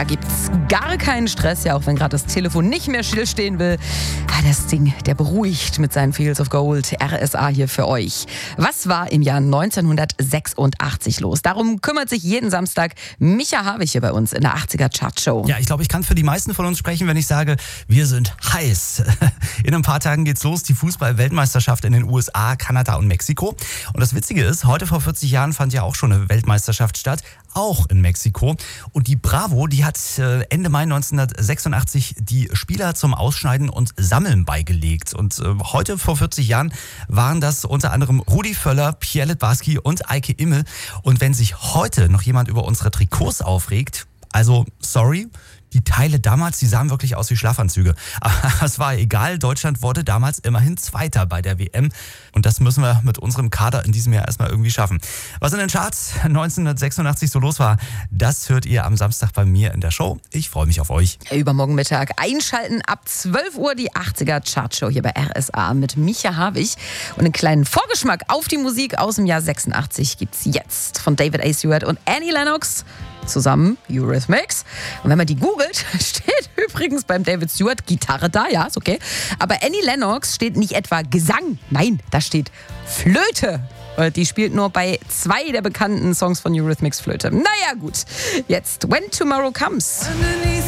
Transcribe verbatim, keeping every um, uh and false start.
Da gibt's gar keinen Stress, ja, auch wenn gerade das Telefon nicht mehr stillstehen will. Ah, das Ding, der beruhigt mit seinen Fields of Gold. R S A hier für euch. Was war im Jahr neunzehnhundertsechsundachtzig los? Darum kümmert sich jeden Samstag Micha Harwig hier bei uns in der achtziger Chartshow. Ja, ich glaube, ich kann für die meisten von uns sprechen, wenn ich sage, wir sind heiß. In ein paar Tagen geht's los, die Fußball-Weltmeisterschaft in den U S A, Kanada und Mexiko. Und das Witzige ist, heute vor vierzig Jahren fand ja auch schon eine Weltmeisterschaft statt, auch in Mexiko. Und die Bravo, die hat Ende Mai neunzehnhundertsechsundachtzig die Spieler zum Ausschneiden und Sammeln beigelegt. Und heute vor vierzig Jahren waren das unter anderem Rudi Völler, Pierre Littbarski und Eike Immel. Und wenn sich heute noch jemand über unsere Trikots aufregt, also sorry, die Teile damals, die sahen wirklich aus wie Schlafanzüge. Aber es war egal, Deutschland wurde damals immerhin Zweiter bei der W M. Und das müssen wir mit unserem Kader in diesem Jahr erstmal irgendwie schaffen. Was in den Charts neunzehnhundertsechsundachtzig so los war, das hört ihr am Samstag bei mir in der Show. Ich freue mich auf euch. Übermorgen Mittag einschalten, ab zwölf Uhr die achtziger Chartshow hier bei R S A mit Micha Harwig. Und einen kleinen Vorgeschmack auf die Musik aus dem Jahr sechsundachtzig gibt's jetzt von David A. Stewart und Annie Lennox. Zusammen Eurythmics. Und wenn man die googelt, steht übrigens beim David Stewart Gitarre da, ja, ist okay. Aber Annie Lennox steht nicht etwa Gesang, nein, da steht Flöte. Die spielt nur bei zwei der bekannten Songs von Eurythmics Flöte. Naja, gut. Jetzt When Tomorrow Comes.